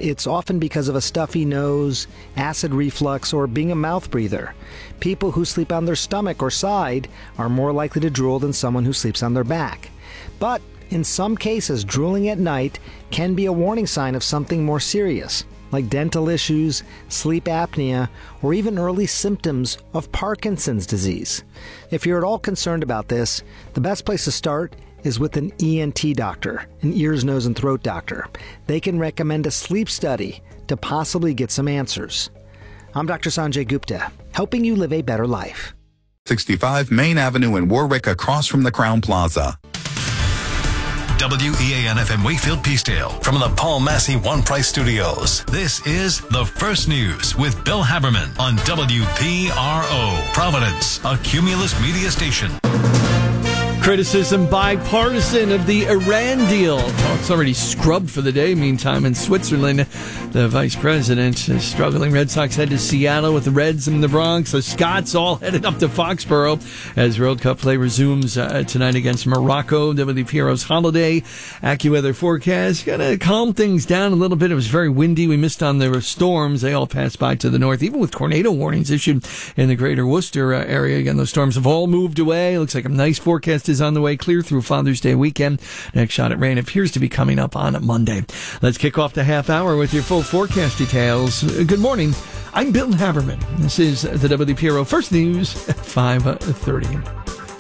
it's often because of a stuffy nose, acid reflux, or being a mouth breather. People who sleep on their stomach or side are more likely to drool than someone who sleeps on their back. But in some cases, drooling at night can be a warning sign of something more serious, like dental issues, sleep apnea, or even early symptoms of Parkinson's disease. If you're at all concerned about this, the best place to start is with an ENT doctor, an ears, nose, and throat doctor. They can recommend a sleep study to possibly get some answers. I'm Dr. Sanjay Gupta, helping you live a better life. 65 Main Avenue in Warwick, across from the Crown Plaza. WEAN-FM Wakefield Peacedale from the Paul Massey One Price Studios. This is The First News with Bill Haberman on WPRO, Providence, a Cumulus media station. Criticism bipartisan of the Iran deal. Oh, it's already scrubbed for the day. Meantime, in Switzerland, the vice president is struggling. Red Sox head to Seattle with the Reds in the Bronx. The Scots all headed up to Foxborough as World Cup play resumes tonight against Morocco. WPRO's holiday AccuWeather forecast going to calm things down a little bit. It was very windy. We missed on the storms. They all passed by to the north, even with tornado warnings issued in the greater Worcester area. Again, those storms have all moved away. It looks like a nice forecast is on the way, clear through Father's Day weekend. Next shot at rain appears to be coming up on Monday. Let's kick off the half hour with your full forecast details. Good morning. I'm Bill Haberman. This is the WPRO First News at 5:30.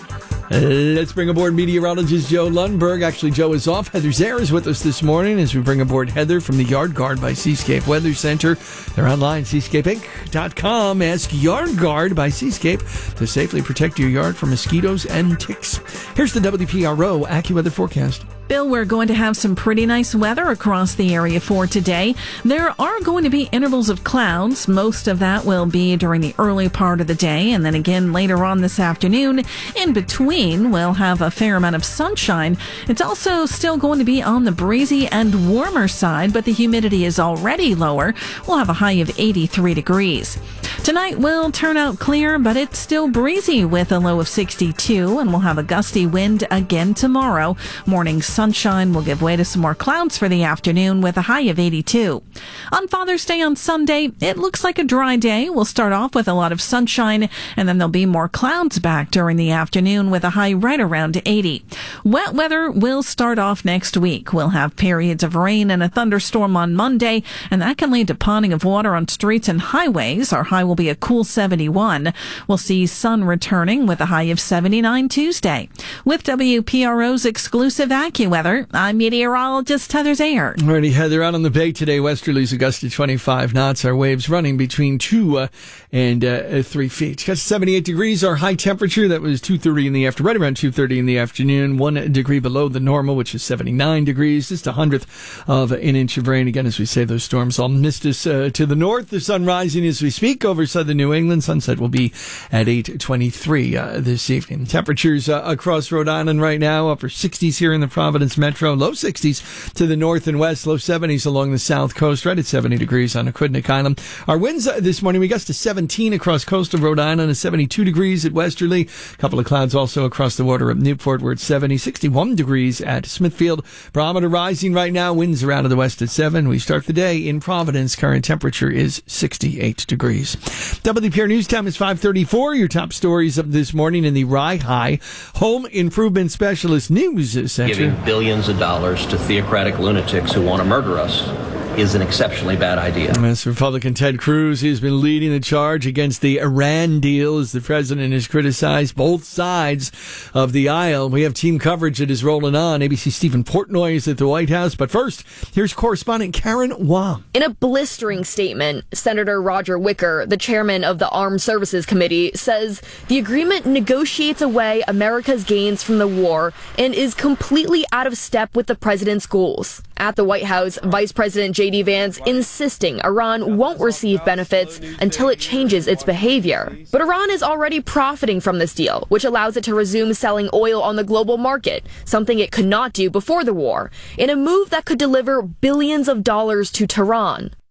Let's bring aboard meteorologist Joe Lundberg. Actually, Joe is off. Heather Zare is with us this morning as we bring aboard Heather from the Yard Guard by Seascape Weather Center. They're online, seascapeinc.com. Ask Yard Guard by Seascape to safely protect your yard from mosquitoes and ticks. Here's the WPRO AccuWeather forecast. Bill, we're going to have some pretty nice weather across the area for today. There are going to be intervals of clouds. Most of that will be during the early part of the day, and then again later on this afternoon. In between, we'll have a fair amount of sunshine. It's also still going to be on the breezy and warmer side, but the humidity is already lower. We'll have a high of 83 degrees. Tonight will turn out clear, but it's still breezy with a low of 62, and we'll have a gusty wind again tomorrow. Morning sunshine will give way to some more clouds for the afternoon with a high of 82. On Father's Day on Sunday, it looks like a dry day. We'll start off with a lot of sunshine, and then there'll be more clouds back during the afternoon with a high right around 80. Wet weather will start off next week. We'll have periods of rain and a thunderstorm on Monday, and that can lead to ponding of water on streets and highways. Our high will be a cool 71. We'll see sun returning with a high of 79 Tuesday. With WPRO's exclusive AccuWeather, I'm meteorologist Heather Zare. Alrighty, Heather, out on the bay today, westerlies a gust of 25 knots. Our waves running between 2 and 3 feet. Got 78 degrees, our high temperature. That was 2:30 in the afternoon, right around 2:30 in the afternoon. 1 degree below the normal, which is 79 degrees. Just 100th of an inch of rain. Again, as we say, those storms all missed us to the north. The sun rising as we speak over southern New England. Sunset will be at 8:23 this evening. Temperatures across Rhode Island right now, upper 60s here in the Providence metro, low 60s to the north and west, low 70s along the south coast, right at 70 degrees on Aquidneck Island. Our winds this morning, we gust to 17 across coastal Rhode Island and 72 degrees at Westerly. A couple of clouds also across the water at Newport. We're at 70, 61 degrees at Smithfield. Barometer rising right now, winds are out of the west at 7. We start the day in Providence. Current temperature is 68 degrees. WPR News time is 5:34. Your top stories of this morning in the Rye High Home Improvement Specialist News section. Giving billions of dollars to theocratic lunatics who want to murder us is an exceptionally bad idea. As Republican Ted Cruz, he's been leading the charge against the Iran deal as the president has criticized both sides of the aisle. We have team coverage that is rolling on. ABC Stephen Portnoy is at the White House. But first, here's correspondent Karen Wong. In a blistering statement, Senator Roger Wicker, the chairman of the Armed Services Committee, says the agreement negotiates away America's gains from the war and is completely out of step with the president's goals. At the White House, Vice President J.D. Vance insisting Iran won't receive benefits until it changes its behavior. But Iran is already profiting from this deal, which allows it to resume selling oil on the global market, something it could not do before the war, in a move that could deliver billions of dollars to Tehran.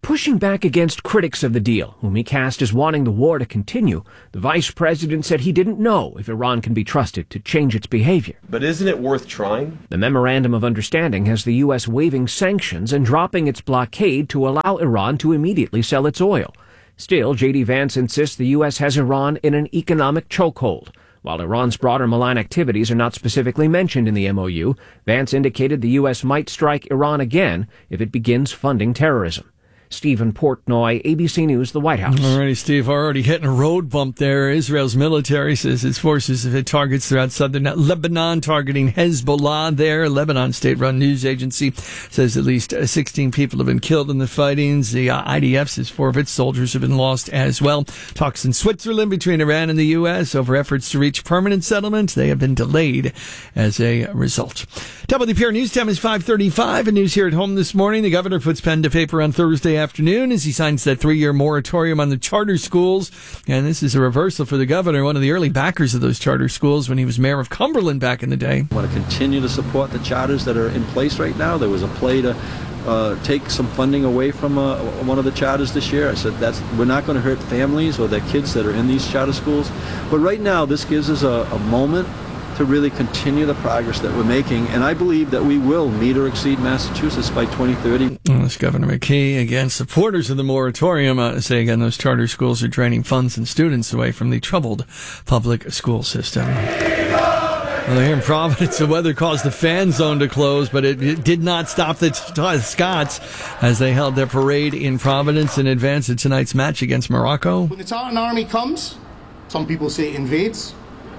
Pushing back against critics of the deal, whom he cast as wanting the war to continue, the vice president said he didn't know if Iran can be trusted to change its behavior. But isn't it worth trying? The memorandum of understanding has the U.S. waiving sanctions and dropping its blockade to allow Iran to immediately sell its oil. Still, J.D. Vance insists the U.S. has Iran in an economic chokehold. While Iran's broader malign activities are not specifically mentioned in the MOU, Vance indicated the U.S. might strike Iran again if it begins funding terrorism. Stephen Portnoy, ABC News, the White House. Alrighty, Steve, already hitting a road bump there. Israel's military says its forces have hit targets throughout southern Lebanon, targeting Hezbollah there. Lebanon state-run news agency says at least 16 people have been killed in the fightings. The IDF says 4 of its soldiers have been lost as well. Talks in Switzerland between Iran and the U.S. over efforts to reach permanent settlements. They have been delayed as a result. WPR News time is 5:35. And news here at home this morning. The governor puts pen to paper on Thursday afternoon as he signs that 3-year moratorium on the charter schools. And this is a reversal for the governor, one of the early backers of those charter schools when he was mayor of Cumberland back in the day. I want to continue to support the charters that are in place right now. There was a play to take some funding away from one of the charters this year. I said we're not going to hurt families or their kids that are in these charter schools. But right now, this gives us a moment to really continue the progress that we're making, and I believe that we will meet or exceed Massachusetts by 2030. This Governor McKee, again, supporters of the moratorium say again those charter schools are draining funds and students away from the troubled public school system. Well, here in Providence, the weather caused the fan zone to close, but it did not stop the Scots as they held their parade in Providence in advance of tonight's match against Morocco. When the Tartan army comes, some people say invades,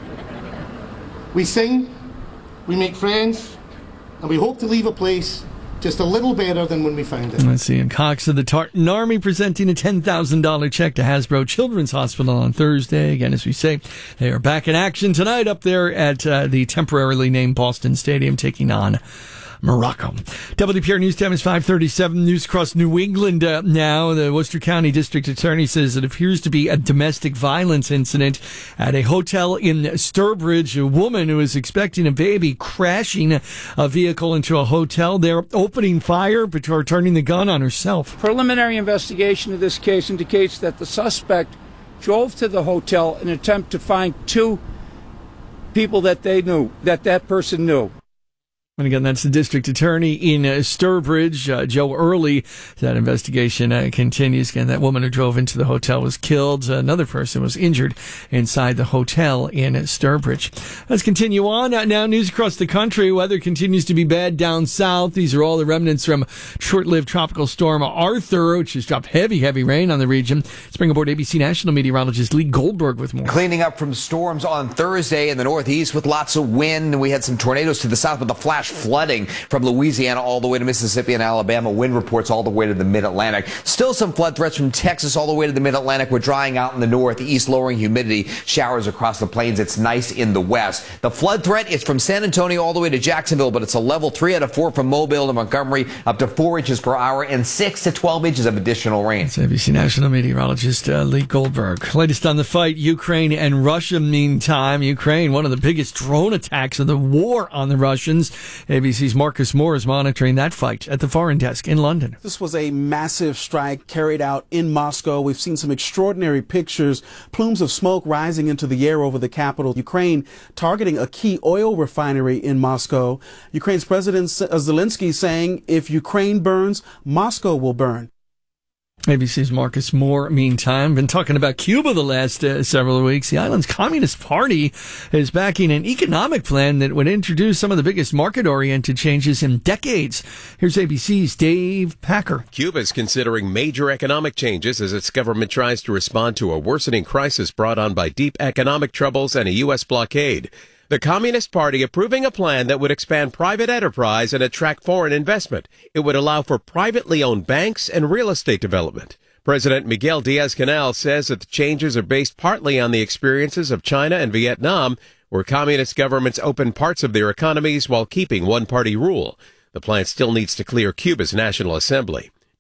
we sing, we make friends, and we hope to leave a place just a little better than when we found it. Let's see. And Cox of the Tartan Army presenting a $10,000 check to Hasbro Children's Hospital on Thursday. Again, as we say, they are back in action tonight up there at the temporarily named Boston Stadium, taking on Morocco. WPR News time is 5:37. News across New England now. The Worcester County District Attorney says it appears to be a domestic violence incident at a hotel in Sturbridge. A woman who was expecting a baby crashing a vehicle into a hotel. They're opening fire before turning the gun on herself. Preliminary investigation of this case indicates that the suspect drove to the hotel in an attempt to find 2 people that they knew, that person knew. And again, that's the district attorney in Sturbridge, Joe Early. That investigation continues. Again, that woman who drove into the hotel was killed. Another person was injured inside the hotel in Sturbridge. Let's continue on. Now, news across the country. Weather continues to be bad down south. These are all the remnants from short-lived tropical storm Arthur, which has dropped heavy rain on the region. Let's bring aboard ABC national meteorologist Lee Goldberg with more. Cleaning up from storms on Thursday in the northeast with lots of wind. We had some tornadoes to the south with the flash flooding from Louisiana all the way to Mississippi and Alabama. Wind reports all the way to the mid-Atlantic. Still some flood threats from Texas all the way to the mid-Atlantic. We're drying out in the northeast, lowering humidity. Showers across the plains. It's nice in the west. The flood threat is from San Antonio all the way to Jacksonville, but it's a level 3 out of 4 from Mobile to Montgomery, up to 4 inches per hour and 6 to 12 inches of additional rain. It's ABC national meteorologist Lee Goldberg. Latest on the fight, Ukraine and Russia. Meantime, Ukraine, one of the biggest drone attacks of the war on the Russians. ABC's Marcus Moore is monitoring that fight at the Foreign Desk in London. This was a massive strike carried out in Moscow. We've seen some extraordinary pictures, plumes of smoke rising into the air over the capital. Ukraine targeting a key oil refinery in Moscow. Ukraine's President Zelensky saying, if Ukraine burns, Moscow will burn. ABC's Marcus Moore, meantime, been talking about Cuba the last several weeks. The island's Communist Party is backing an economic plan that would introduce some of the biggest market-oriented changes in decades. Here's ABC's Dave Packer. Cuba is considering major economic changes as its government tries to respond to a worsening crisis brought on by deep economic troubles and a U.S. blockade. The Communist Party approving a plan that would expand private enterprise and attract foreign investment. It would allow for privately owned banks and real estate development. President Miguel Diaz-Canel says that the changes are based partly on the experiences of China and Vietnam, where communist governments opened parts of their economies while keeping one-party rule. The plan still needs to clear Cuba's National Assembly.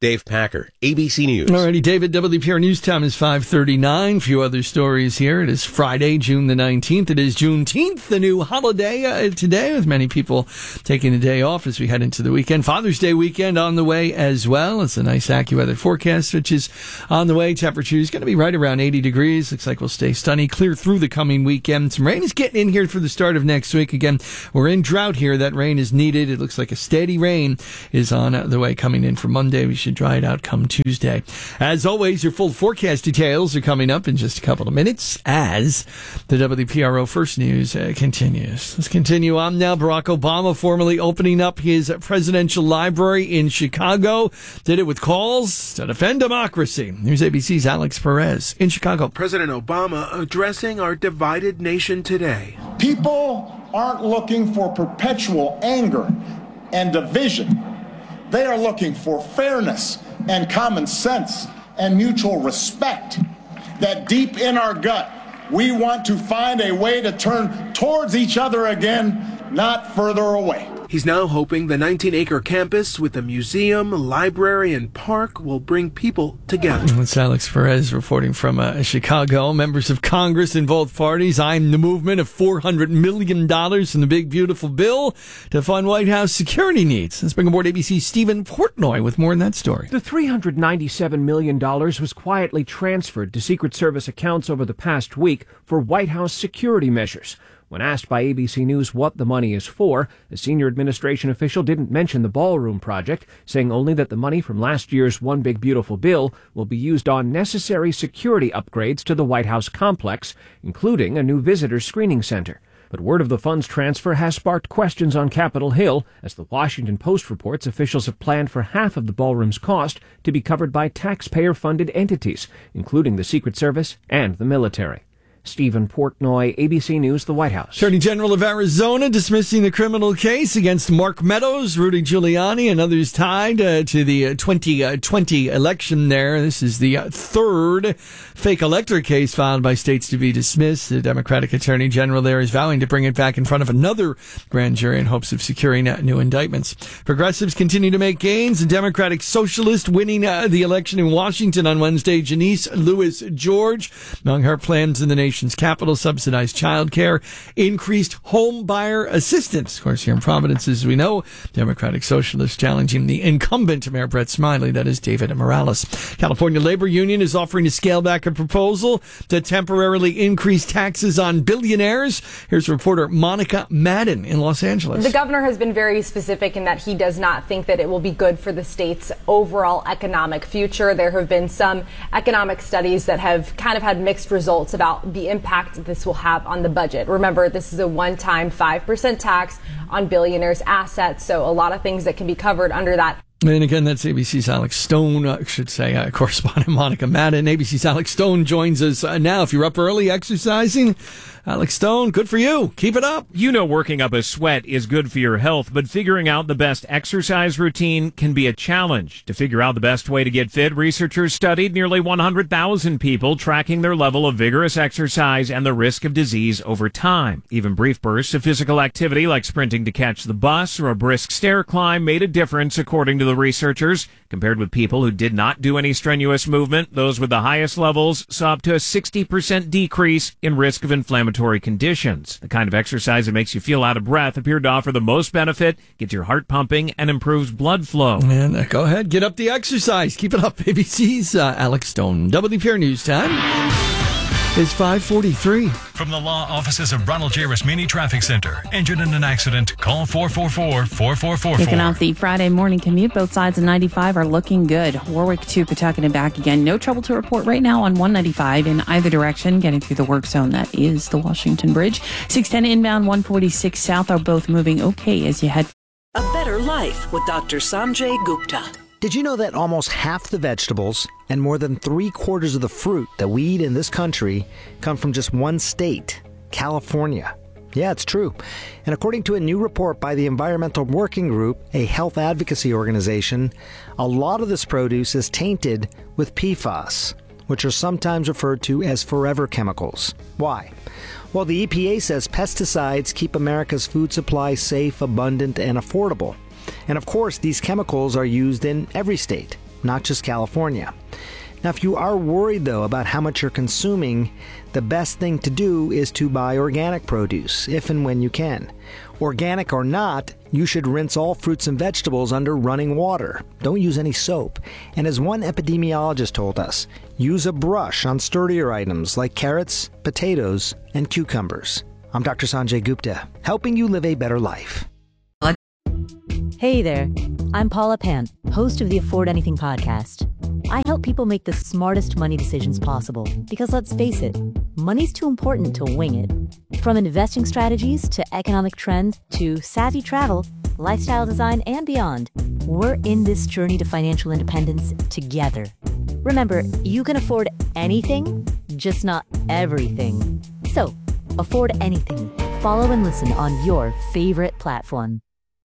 Dave Packer, ABC News. Alrighty, David, WPR News Time is 5:39. A few other stories here. It is Friday, June the 19th. It is Juneteenth, the new holiday today, with many people taking the day off as we head into the weekend. Father's Day weekend on the way as well. It's a nice AccuWeather forecast, which is on the way. Temperature is going to be right around 80 degrees. Looks like we'll stay sunny, clear through the coming weekend. Some rain is getting in here for the start of next week. Again, we're in drought here. That rain is needed. It looks like a steady rain is on the way coming in for Monday. We should dry it out come Tuesday. As always, your full forecast details are coming up in just a couple of minutes as the WPRO First News continues. Let's continue on now. Barack Obama formally opening up his presidential library in Chicago. Did it with calls to defend democracy. Here's ABC's Alex Perez in Chicago. President Obama addressing our divided nation today. People aren't looking for perpetual anger and division. They are looking for fairness and common sense and mutual respect. That deep in our gut, we want to find a way to turn towards each other again, not further away. He's now hoping the 19-acre campus with a museum, library, and park will bring people together. That's Alex Perez reporting from Chicago. Members of Congress in both parties eyeing the movement of $400 million in the big, beautiful bill to fund White House security needs. Let's bring aboard ABC's Stephen Portnoy with more on that story. The $397 million was quietly transferred to Secret Service accounts over the past week for White House security measures. When asked by ABC News what the money is for, a senior administration official didn't mention the ballroom project, saying only that the money from last year's One Big Beautiful Bill will be used on necessary security upgrades to the White House complex, including a new visitor screening center. But word of the funds transfer has sparked questions on Capitol Hill, as the Washington Post reports officials have planned for half of the ballroom's cost to be covered by taxpayer-funded entities, including the Secret Service and the military. Stephen Portnoy, ABC News, the White House. Attorney General of Arizona dismissing the criminal case against Mark Meadows, Rudy Giuliani, and others tied to the 2020 election there. This is the third fake elector case filed by states to be dismissed. The Democratic Attorney General there is vowing to bring it back in front of another grand jury in hopes of securing new indictments. Progressives continue to make gains. The Democratic Socialist winning the election in Washington on Wednesday, Janice Lewis George. Among her plans in the nation's capital, subsidized childcare, increased home buyer assistance. Of course, here in Providence, as we know, Democratic Socialists challenging the incumbent Mayor Brett Smiley, that is David Morales. California Labor Union is offering to scale back a proposal to temporarily increase taxes on billionaires. Here's reporter Monica Madden in Los Angeles. The governor has been very specific in that he does not think that it will be good for the state's overall economic future. There have been some economic studies that have kind of had mixed results about the impact this will have on the budget. Remember, this is a one-time 5% tax on billionaires' assets, so a lot of things that can be covered under that. And again, that's ABC's Alex Stone, correspondent Monica Madden. ABC's Alex Stone joins us now. If you're up early exercising, Alex Stone, good for you. Keep it up. You know working up a sweat is good for your health, but figuring out the best exercise routine can be a challenge. To figure out the best way to get fit, researchers studied nearly 100,000 people, tracking their level of vigorous exercise and the risk of disease over time. Even brief bursts of physical activity like sprinting to catch the bus or a brisk stair climb made a difference, according to the researchers. Compared with people who did not do any strenuous movement, those with the highest levels saw up to a 60% decrease in risk of inflammatory conditions. The kind of exercise that makes you feel out of breath appeared to offer the most benefit, gets your heart pumping, and improves blood flow. And go ahead, get up the exercise. Keep it up. ABC's Alex Stone. WPR News Time. It's 5:43. From the law offices of Ronald J. Rasmini Traffic Center. Injured in an accident? Call 444-4444. Kicking off the Friday morning commute, both sides of 95 are looking good. Warwick to Pawtucket and back again. No trouble to report right now on 195 in either direction, getting through the work zone. That is the Washington Bridge. 610 inbound, 146 south are both moving okay as you head. A better life with Dr. Sanjay Gupta. Did you know that almost half the vegetables and more than 3/4 of the fruit that we eat in this country come from just one state, California? Yeah, it's true. And according to a new report by the Environmental Working Group, a health advocacy organization, a lot of this produce is tainted with PFAS, which are sometimes referred to as forever chemicals. Why? Well, the EPA says pesticides keep America's food supply safe, abundant, and affordable. And of course, these chemicals are used in every state. not just California. Now, if you are worried, though, about how much you're consuming, the best thing to do is to buy organic produce, if and when you can. Organic or not, you should rinse all fruits and vegetables under running water. Don't use any soap. And as one epidemiologist told us, use a brush on sturdier items like carrots, potatoes, and cucumbers. I'm Dr. Sanjay Gupta, helping you live a better life. Hey there, I'm Paula Pant, host of the Afford Anything podcast. I help people make the smartest money decisions possible because, let's face it, money's too important to wing it. From investing strategies to economic trends to savvy travel, lifestyle design, and beyond, we're in this journey to financial independence together. Remember, you can afford anything, just not everything. So, afford anything. Follow and listen on your favorite platform.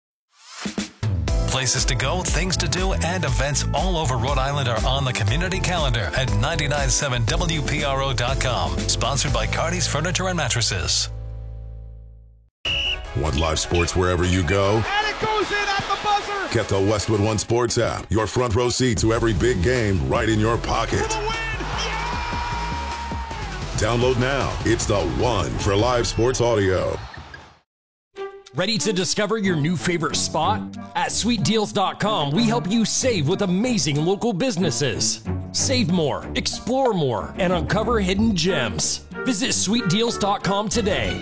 Places to go, things to do, and events all over Rhode Island are on the community calendar at 997WPRO.com. Sponsored by Cardi's Furniture and Mattresses. Want live sports wherever you go? And it goes in at the buzzer! Get the Westwood One Sports app. Your front row seat to every big game right in your pocket. Download now. It's the one for live sports audio. Ready to discover your new favorite spot? At SweetDeals.com, we help you save with amazing local businesses. Save more, explore more, and uncover hidden gems. Visit SweetDeals.com today.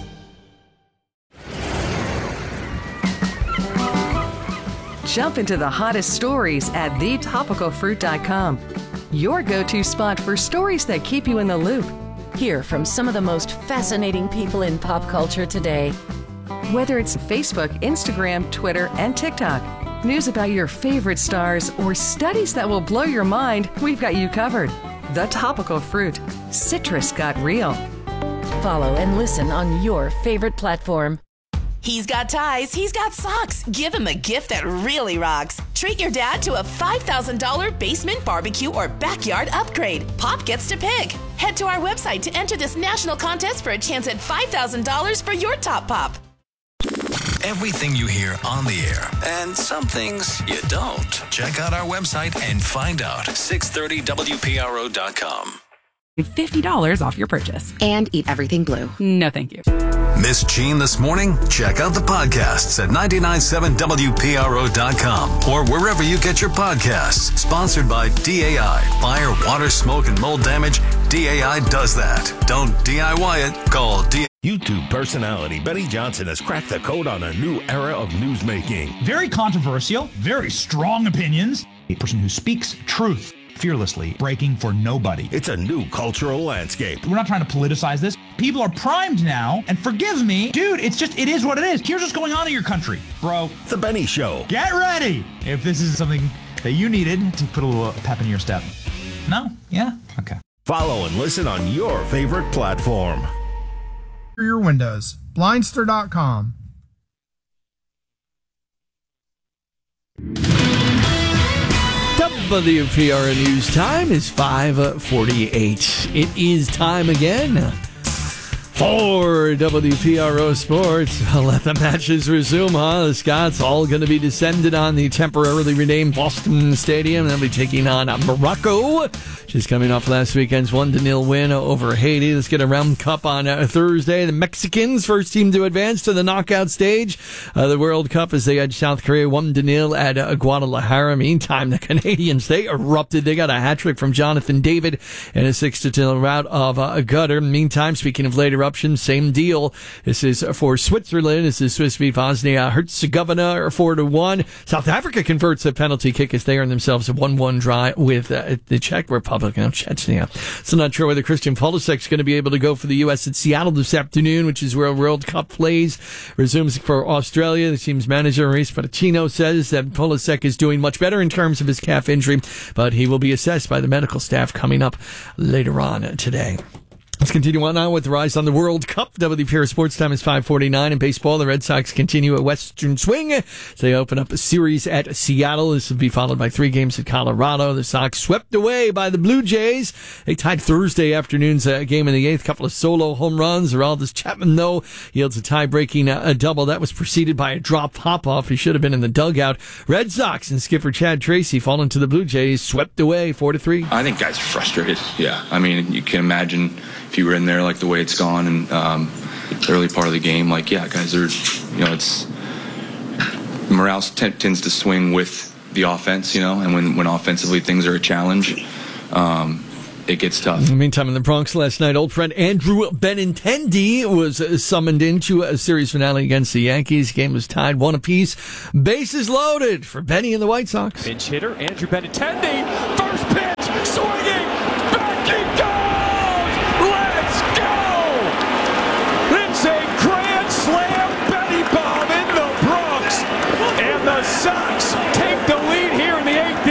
Jump into the hottest stories at TheTopicalFruit.com. Your go-to spot for stories that keep you in the loop. Hear from some of the most fascinating people in pop culture today. Whether it's Facebook, Instagram, Twitter, and TikTok, news about your favorite stars, or studies that will blow your mind, we've got you covered. The Topical Fruit. Citrus got real. Follow and listen on your favorite platform. He's got ties, he's got socks. Give him a gift that really rocks. Treat your dad to a $5,000 basement barbecue or backyard upgrade. Pop gets to pick. Head to our website to enter this national contest for a chance at $5,000 for your top pop. Everything you hear on the air, and some things you don't. Check out our website and find out. 630WPRO.com. $50 off your purchase. And eat everything blue. No, thank you. Miss Gene this morning? Check out the podcasts at 997WPRO.com or wherever you get your podcasts. Sponsored by DAI. Fire, water, smoke, and mold damage. DAI does that. Don't DIY it. Call DAI. YouTube personality Benny Johnson has cracked the code on a new era of newsmaking. Very controversial, very strong opinions. A person who speaks truth fearlessly, breaking for nobody. It's a new cultural landscape. We're not trying to politicize this. People are primed now, and forgive me, dude, it is what it is. Here's what's going on in your country, bro. The Benny Show. Get ready if this is something that you needed to put a little pep in your step. No? Yeah? Okay. Follow and listen on your favorite platform. For your windows, Blindster.com. WPRO News time is 5:48. It is time again for WPRO Sports. Let the matches resume, huh? The Scots all going to be descended on the temporarily renamed Boston Stadium. They'll be taking on Morocco. She's coming off last weekend's 1-0 win over Haiti. Let's get a round cup on Thursday. The Mexicans, first team to advance to the knockout stage. The World Cup as they edged South Korea 1-0 at Guadalajara. Meantime, the Canadians, they erupted. They got a hat trick from Jonathan David and a 6-0 rout of Gutter. Meantime, speaking of late eruptions, same deal. This is for Switzerland. This is Swiss beat Bosnia-Herzegovina 4-1. South Africa converts a penalty kick as they earn themselves a 1-1 draw with the Czech Republic. Chechnya. So not sure whether Christian Pulisic's going to be able to go for the U.S. at Seattle this afternoon, which is where World Cup plays. Resumes for Australia. The team's manager, Maurice Pochettino, says that Pulisic is doing much better in terms of his calf injury, but he will be assessed by the medical staff coming up later on today. Let's continue on now with the rise on the World Cup. WPR Sports Time is 5:49. In baseball, the Red Sox continue a Western swing as they open up a series at Seattle. This will be followed by 3 games at Colorado. The Sox swept away by the Blue Jays. They tied Thursday afternoon's game in the 8th. Couple of solo home runs. Aroldis Chapman, though, yields a tie-breaking double. That was preceded by a drop pop-off. He should have been in the dugout. Red Sox and skipper Chad Tracy falling to the Blue Jays, swept away 4-3. I think guys are frustrated. Yeah, I mean, you can imagine if you were in there like the way it's gone and the early part of the game, like, yeah, guys are, it's morale tends to swing with the offense, and when offensively things are a challenge, it gets tough. In the meantime, in the Bronx last night, old friend Andrew Benintendi was summoned into a series finale against the Yankees. Game was tied 1 apiece. Bases loaded for Benny and the White Sox. Pinch hitter Andrew Benintendi, first pitch, swinging, back he goes! Let's go! It's a grand slam Benny bomb in the Bronx, and the Sox take the lead here in the 8th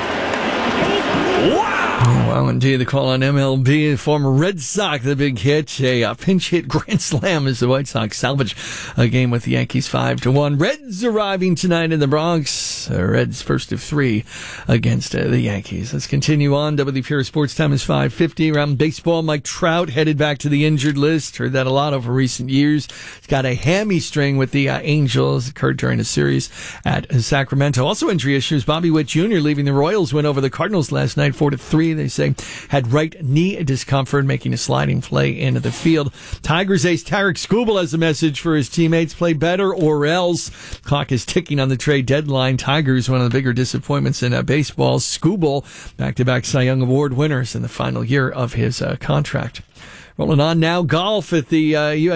inning. Wow! Wow, indeed, the call on MLB, former Red Sox, the big hit, a pinch hit grand slam as the White Sox salvage a game with the Yankees 5-1. Reds arriving tonight in the Bronx. Reds first of 3 against the Yankees. Let's continue on. WPR Sports Time is 5:50. Around baseball, Mike Trout headed back to the injured list. Heard that a lot over recent years. He's got a hamstring with the Angels. Occurred during a series at Sacramento. Also injury issues. Bobby Witt Jr. leaving the Royals win over the Cardinals last night 4-3. They say had right knee discomfort, making a sliding play into the field. Tigers ace Tarik Skubal has a message for his teammates: play better or else. Clock is ticking on the trade deadline. Tigers, one of the bigger disappointments in baseball. Skubal, back-to-back Cy Young Award winners in the final year of his contract. Rolling on now, golf at the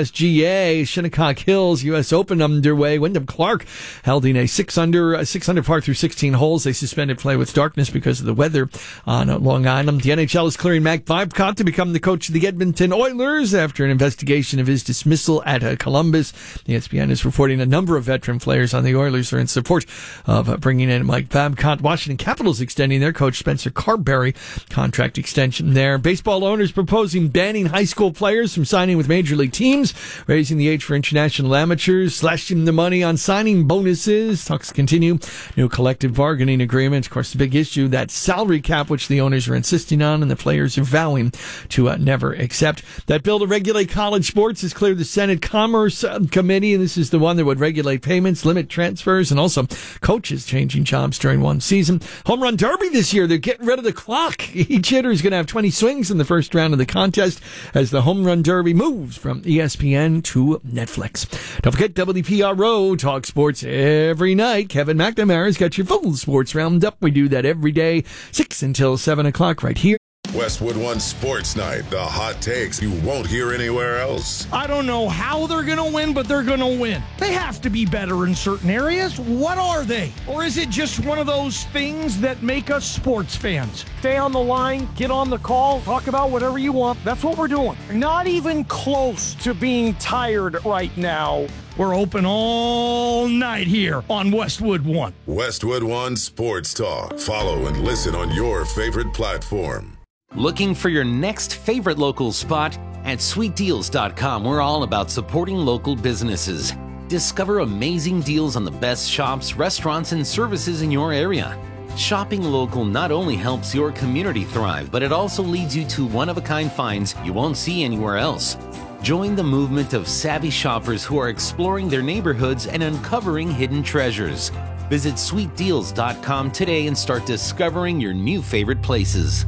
USGA, Shinnecock Hills, U.S. Open underway. Wyndham Clark holding a 6 under par through 16 holes. They suspended play with darkness because of the weather on Long Island. The NHL is clearing Mac Babcock to become the coach of the Edmonton Oilers after an investigation of his dismissal at Columbus. ESPN is reporting a number of veteran players on the Oilers are in support of bringing in Mike Babcock. Washington Capitals extending their coach Spencer Carberry contract extension there. Baseball owners proposing banning high school players from signing with major league teams, raising the age for international amateurs, slashing the money on signing bonuses. Talks continue. New collective bargaining agreement. Of course, the big issue, that salary cap, which the owners are insisting on and the players are vowing to never accept. That bill to regulate college sports has cleared the Senate Commerce Committee, and this is the one that would regulate payments, limit transfers, and also coaches changing jobs during one season. Home Run Derby this year, they're getting rid of the clock. Each hitter is going to have 20 swings in the first round of the contest as the Home Run Derby moves from ESPN to Netflix. Don't forget, WPRO talk sports every night. Kevin McNamara's got your full sports roundup. We do that every day, 6 until 7 o'clock right here. Westwood One Sports Night, the hot takes you won't hear anywhere else. I don't know how they're going to win, but they're going to win. They have to be better in certain areas. What are they? Or is it just one of those things that make us sports fans? Stay on the line, get on the call, talk about whatever you want. That's what we're doing. Not even close to being tired right now. We're open all night here on Westwood One. Westwood One Sports Talk. Follow and listen on your favorite platform. Looking for your next favorite local spot? At SweetDeals.com, we're all about supporting local businesses. Discover amazing deals on the best shops, restaurants, and services in your area. Shopping local not only helps your community thrive, but it also leads you to one-of-a-kind finds you won't see anywhere else. Join the movement of savvy shoppers who are exploring their neighborhoods and uncovering hidden treasures. Visit SweetDeals.com today and start discovering your new favorite places.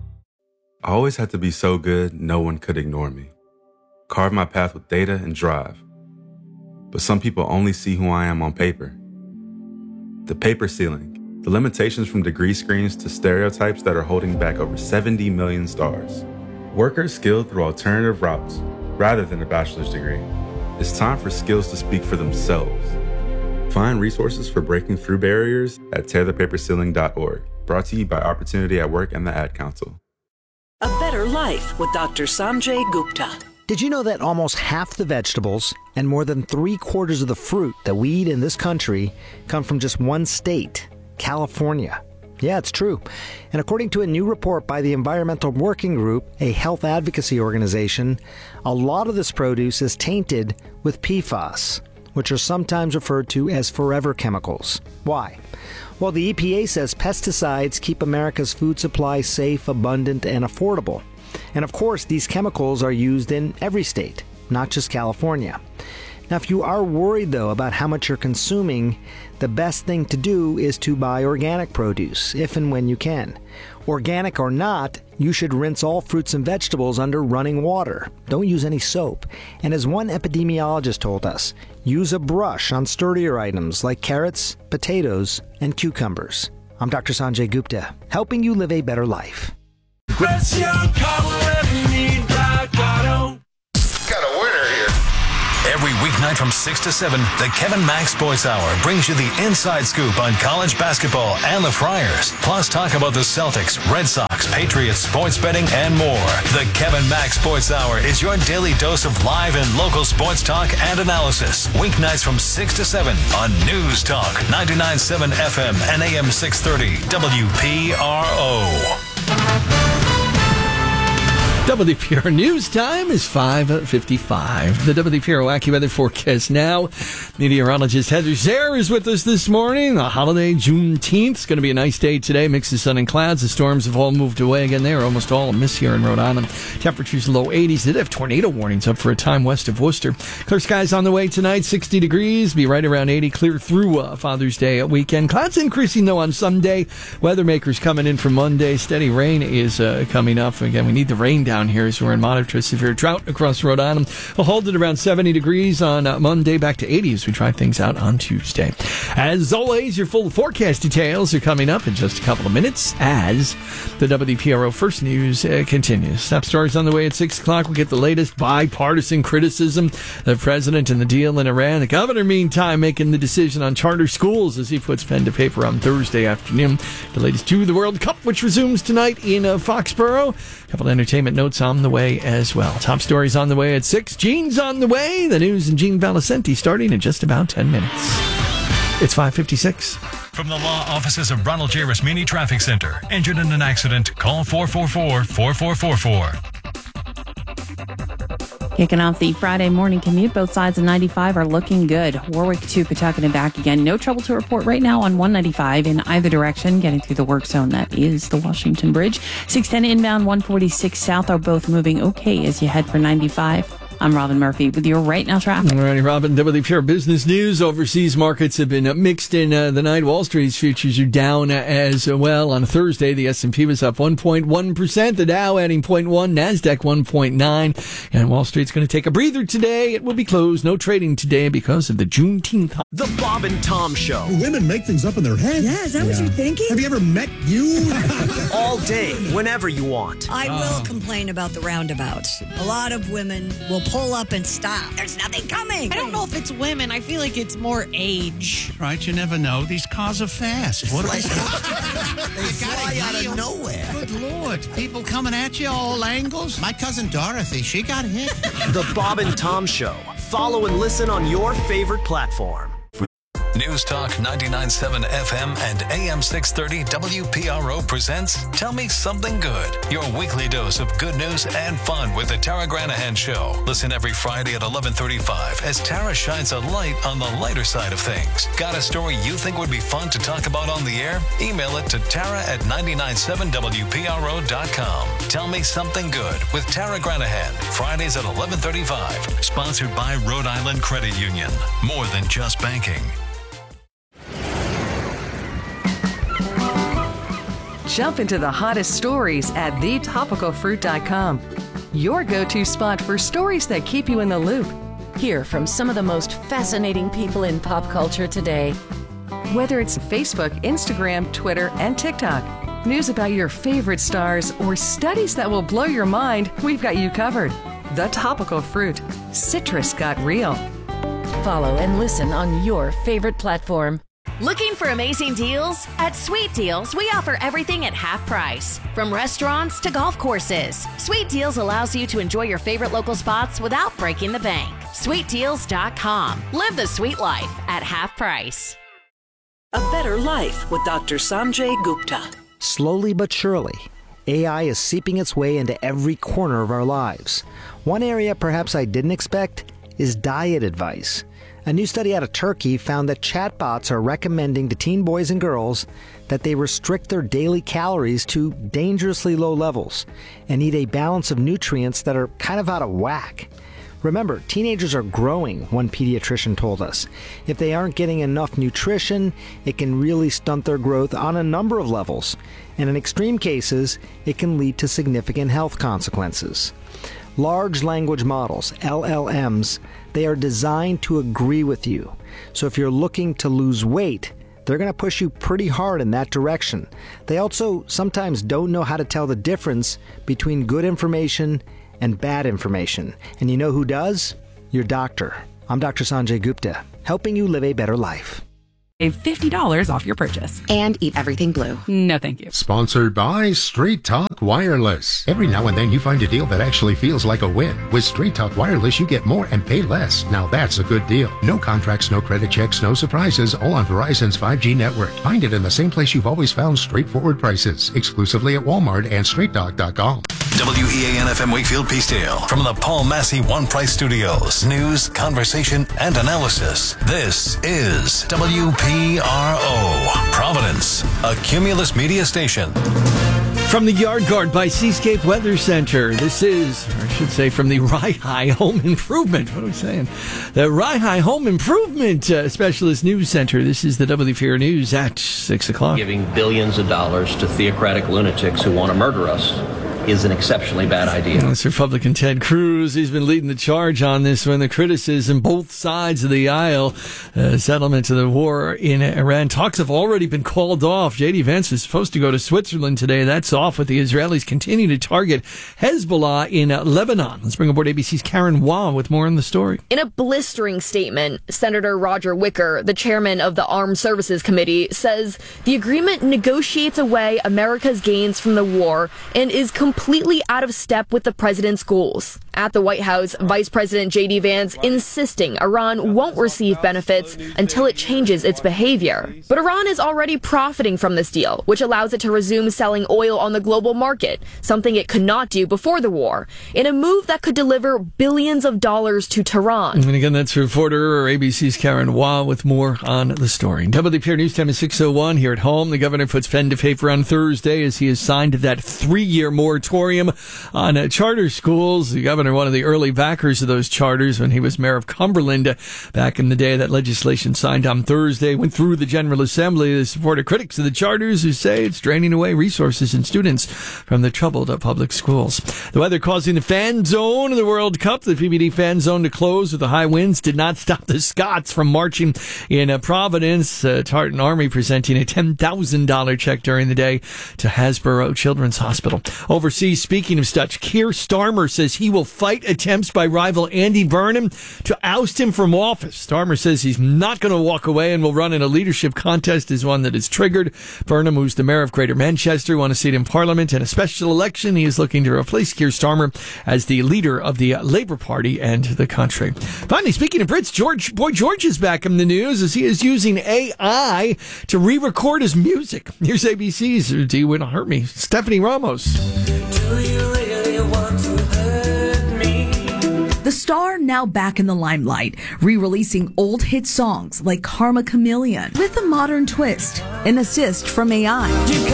I always had to be so good, no one could ignore me. Carve my path with data and drive. But some people only see who I am on paper. The paper ceiling, the limitations from degree screens to stereotypes that are holding back over 70 million stars. Workers skilled through alternative routes, rather than a bachelor's degree. It's time for skills to speak for themselves. Find resources for breaking through barriers at tearthepaperceiling.org. Brought to you by Opportunity at Work and the Ad Council. A Better Life with Dr. Sanjay Gupta. Did you know that almost half the vegetables and more than 3/4 of the fruit that we eat in this country come from just one state, California? Yeah, it's true. And according to a new report by the Environmental Working Group, a health advocacy organization, a lot of this produce is tainted with PFAS, which are sometimes referred to as forever chemicals. Why? Well, the EPA says pesticides keep America's food supply safe, abundant, and affordable. And of course, these chemicals are used in every state, not just California. Now, if you are worried, though, about how much you're consuming, the best thing to do is to buy organic produce, if and when you can. Organic or not, you should rinse all fruits and vegetables under running water. Don't use any soap. And as one epidemiologist told us, use a brush on sturdier items like carrots, potatoes, and cucumbers. I'm Dr. Sanjay Gupta, helping you live a better life. Every weeknight from 6 to 7, the Kevin Mack Sports Hour brings you the inside scoop on college basketball and the Friars. Plus talk about the Celtics, Red Sox, Patriots, sports betting, and more. The Kevin Mack Sports Hour is your daily dose of live and local sports talk and analysis. Weeknights from 6 to 7 on News Talk 99.7 FM and AM 630 WPRO. WPRO News Time is 5:55. The WPRO AccuWeather forecast now. Meteorologist Heather Zare is with us this morning. The holiday, Juneteenth. It's going to be a nice day today. Mix of sun and clouds. The storms have all moved away again. They are almost all a miss here in Rhode Island. Temperatures low 80s. They have tornado warnings up for a time west of Worcester. Clear skies on the way tonight. 60 degrees. Be right around 80. Clear through Father's Day weekend. Clouds increasing though on Sunday. Weather makers coming in for Monday. Steady rain is coming up. Again, we need the rain down here as we're in moderate to severe drought across Rhode Island. We'll hold it around 70 degrees on Monday, back to 80 as we try things out on Tuesday. As always, your full forecast details are coming up in just a couple of minutes as the WPRO First News continues. Top stories on the way at 6 o'clock. We'll get the latest bipartisan criticism of the president and the deal in Iran. The governor, meantime, making the decision on charter schools as he puts pen to paper on Thursday afternoon. The latest to the World Cup, which resumes tonight in Foxborough. A couple of entertainment notes on the way as well. Top stories on the way at 6. Gene's on the way. The news and Gene Valicenti starting in just about 10 minutes. It's 5:56. From the law offices of Ronald J. Rasmini Traffic Center. Injured in an accident? Call 444-4444. Kicking off the Friday morning commute, both sides of 95 are looking good. Warwick to Pawtucket and back again. No trouble to report right now on 195 in either direction, getting through the work zone. That is the Washington Bridge. 610 inbound, 146 south are both moving okay as you head for 95. I'm Robin Murphy with your Right Now traffic. All righty, Robin. WPR business news. Overseas markets have been mixed in the night. Wall Street's futures are down as well. On Thursday, the S&P was up 1.1%. The Dow adding 0.1. NASDAQ 1.9. And Wall Street's going to take a breather today. It will be closed. No trading today because of the Juneteenth. The Bob and Tom Show. Women make things up in their head. Yeah, is that what you're thinking? Have you ever met you? All day, whenever you want. I will complain about the roundabouts. A lot of women will pull up and stop. There's nothing coming. I don't know if it's women. I feel like it's more age. Right, you never know. These cars are fast. What They fly out of nowhere. Good Lord. People coming at you all angles. My cousin Dorothy, she got hit. The Bob and Tom Show. Follow and listen on your favorite platform. News Talk 99.7 FM and AM 630 WPRO presents Tell Me Something Good, your weekly dose of good news and fun with the Tara Granahan Show. Listen every Friday at 11:35 as Tara shines a light on the lighter side of things. Got a story you think would be fun to talk about on the air? Email it to Tara at 997WPRO.com. Tell Me Something Good with Tara Granahan, Fridays at 11:35. Sponsored by Rhode Island Credit Union. More than just banking. Jump into the hottest stories at thetopicalfruit.com. Your go-to spot for stories that keep you in the loop. Hear from some of the most fascinating people in pop culture today. Whether it's Facebook, Instagram, Twitter, and TikTok, news about your favorite stars, or studies that will blow your mind, we've got you covered. The Topical Fruit. Citrus got real. Follow and listen on your favorite platform. Looking for amazing deals? At Sweet Deals, we offer everything at half price. From restaurants to golf courses, Sweet Deals allows you to enjoy your favorite local spots without breaking the bank. SweetDeals.com. Live the sweet life at half price. A Better Life with Dr. Sanjay Gupta. Slowly but surely, AI is seeping its way into every corner of our lives. One area perhaps I didn't expect is diet advice. A new study out of Turkey found that chatbots are recommending to teen boys and girls that they restrict their daily calories to dangerously low levels and eat a balance of nutrients that are kind of out of whack. Remember, teenagers are growing, one pediatrician told us. If they aren't getting enough nutrition, it can really stunt their growth on a number of levels. And in extreme cases, it can lead to significant health consequences. Large language models, LLMs, they are designed to agree with you. So if you're looking to lose weight, they're going to push you pretty hard in that direction. They also sometimes don't know how to tell the difference between good information and bad information. And you know who does? Your doctor. I'm Dr. Sanjay Gupta, helping you live a better life. Save $50 off your purchase. And eat everything blue. No, thank you. Sponsored by Straight Talk Wireless. Every now and then you find a deal that actually feels like a win. With Straight Talk Wireless, you get more and pay less. Now that's a good deal. No contracts, no credit checks, no surprises, all on Verizon's 5G network. Find it in the same place you've always found straightforward prices. Exclusively at Walmart and StraightTalk.com. WEAN-FM Wakefield Peacedale from the Paul Massey One Price Studios. News, conversation, and analysis. This is WPRO, Providence, a Cumulus media station. From the Yard Guard by Seascape Weather Center, this is, or I should say, from the Rye Home Improvement. What are we saying? The Rye Home Improvement Specialist News Center. This is the WPRO News at 6 o'clock. Giving billions of dollars to theocratic lunatics who want to murder us is an exceptionally bad idea. That's Republican Ted Cruz. He's been leading the charge on this one. The criticism, both sides of the aisle. Settlement of the war in Iran. Talks have already been called off. J.D. Vance was supposed to go to Switzerland today. That's off, with the Israelis continue to target Hezbollah in Lebanon. Let's bring aboard ABC's Karen Waugh with more on the story. In a blistering statement, Senator Roger Wicker, the chairman of the Armed Services Committee, says the agreement negotiates away America's gains from the war and is completely out of step with the president's goals. At the White House, Vice President J.D. Vance insisting Iran won't receive benefits until it changes its behavior. But Iran is already profiting from this deal, which allows it to resume selling oil on the global market, something it could not do before the war, in a move that could deliver billions of dollars to Tehran. And again, that's reporter ABC's Karen Waugh with more on the story. WPR News Time is 6:01 here at home. The governor puts pen to paper on Thursday as he has signed that 3-year moratorium on charter schools. The governor, one of the early backers of those charters when he was mayor of Cumberland back in the day. That legislation signed on Thursday went through the General Assembly. The supporter critics of the charters who say it's draining away resources and students from the troubled public schools. The weather causing the fan zone of the World Cup, the PBD fan zone, to close with the high winds did not stop the Scots from marching in Providence. Tartan Army presenting a $10,000 check during the day to Hasbro Children's Hospital. Overseas, speaking of such, Keir Starmer says he will fight attempts by rival Andy Burnham to oust him from office. Starmer says he's not going to walk away and will run in a leadership contest as one that is triggered. Burnham, who's the mayor of Greater Manchester, won a seat in Parliament in a special election. He is looking to replace Keir Starmer as the leader of the Labour Party and the country. Finally, speaking of Brits, Boy George is back in the news as he is using AI to re-record his music. Here's ABC's Do You Want to Hurt Me? Stephanie Ramos. Do you really want to hurt me? The star now back in the limelight, re-releasing old hit songs like Karma Chameleon with a modern twist, an assist from AI.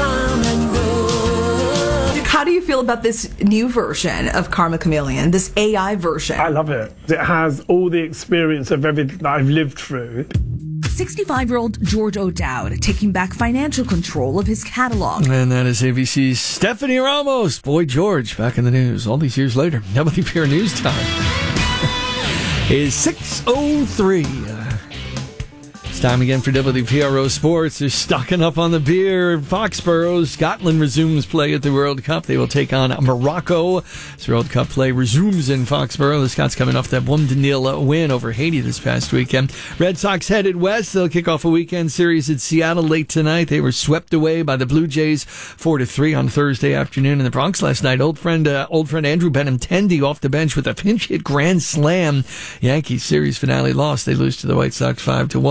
How do you feel about this new version of Karma Chameleon, this AI version? I love it. It has all the experience of everything that I've lived through. 65-year-old George O'Dowd taking back financial control of his catalog. And that is ABC's Stephanie Ramos. Boy George back in the news all these years later. WPR News Time is 6:03. Time again for WPRO Sports. They're stocking up on the beer. Foxborough, Scotland resumes play at the World Cup. They will take on Morocco. This World Cup play resumes in Foxborough. The Scots coming off that 1-0 win over Haiti this past weekend. Red Sox headed west. They'll kick off a weekend series at Seattle late tonight. They were swept away by the Blue Jays 4-3 on Thursday afternoon in the Bronx last night. Old friend Andrew Benintendi off the bench with a pinch hit grand slam. Yankees series finale loss. They lose to the White Sox 5-1. Since